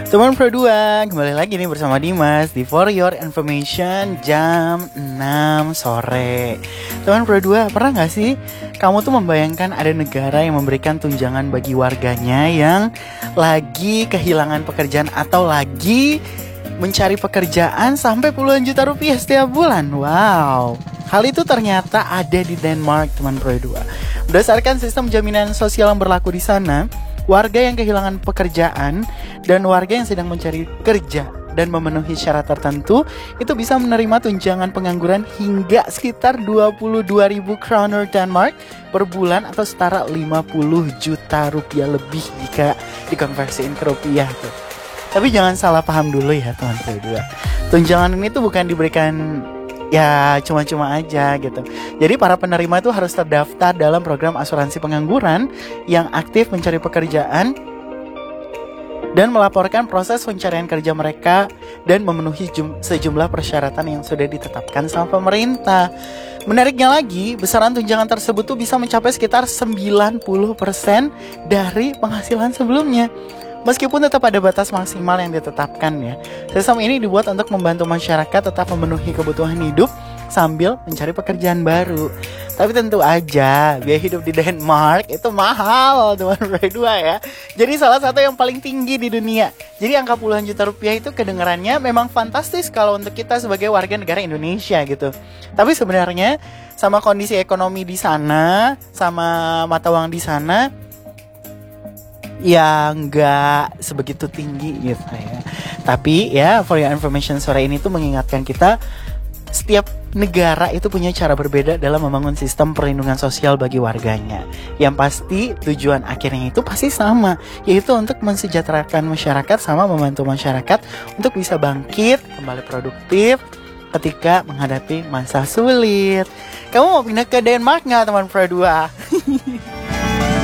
Teman Pro 2, kembali lagi nih bersama Dimas di For Your Information jam 6 sore. Teman Pro 2, pernah gak sih kamu tuh membayangkan ada negara yang memberikan tunjangan bagi warganya yang lagi kehilangan pekerjaan atau lagi mencari pekerjaan sampai puluhan juta rupiah setiap bulan? Wow, hal itu ternyata ada di Denmark, teman Pro 2. Berdasarkan sistem jaminan sosial yang berlaku di sana, warga yang kehilangan pekerjaan dan warga yang sedang mencari kerja dan memenuhi syarat tertentu itu bisa menerima tunjangan pengangguran hingga sekitar 22.000 kroner Denmark per bulan atau setara 50 juta rupiah lebih jika dikonversiin ke rupiah tuh. Tapi jangan salah paham dulu ya teman-teman berdua. Tunjangan ini tuh bukan diberikan ya cuma-cuma aja gitu. Jadi para penerima itu harus terdaftar dalam program asuransi pengangguran yang aktif mencari pekerjaan dan melaporkan proses pencarian kerja mereka dan memenuhi sejumlah persyaratan yang sudah ditetapkan sama pemerintah. Menariknya lagi, besaran tunjangan tersebut tuh bisa mencapai sekitar 90% dari penghasilan sebelumnya. Meskipun tetap ada batas maksimal yang ditetapkan ya. Sistem ini dibuat untuk membantu masyarakat tetap memenuhi kebutuhan hidup sambil mencari pekerjaan baru. Tapi tentu aja biaya hidup di Denmark itu mahal teman berdua ya. Jadi salah satu yang paling tinggi di dunia. Jadi angka puluhan juta rupiah itu kedengarannya memang fantastis kalau untuk kita sebagai warga negara Indonesia gitu. Tapi sebenarnya sama kondisi ekonomi di sana, sama mata uang di sana, ya nggak sebegitu tinggi gitu ya. Tapi ya for your information sore ini tuh mengingatkan kita setiap negara itu punya cara berbeda dalam membangun sistem perlindungan sosial bagi warganya. Yang pasti tujuan akhirnya itu pasti sama, yaitu untuk mensejahterakan masyarakat sama membantu masyarakat untuk bisa bangkit, kembali produktif ketika menghadapi masa sulit. Kamu mau pindah ke Denmark nggak teman Pro 2?